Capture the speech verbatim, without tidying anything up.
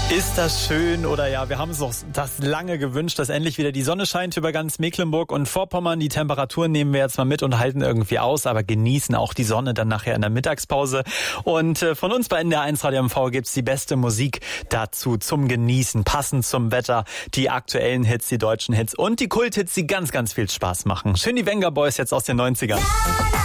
Ist das schön oder ja, wir haben uns doch das lange gewünscht, dass endlich wieder die Sonne scheint über ganz Mecklenburg und Vorpommern. Die Temperaturen nehmen wir jetzt mal mit und halten irgendwie aus, aber genießen auch die Sonne dann nachher in der Mittagspause. Und äh, von uns bei N D R eins Radio M V gibt's die beste Musik dazu zum Genießen, passend zum Wetter, die aktuellen Hits, die deutschen Hits und die Kulthits, die ganz, ganz viel Spaß machen. Schön die Venga Boys jetzt aus den neunzigern.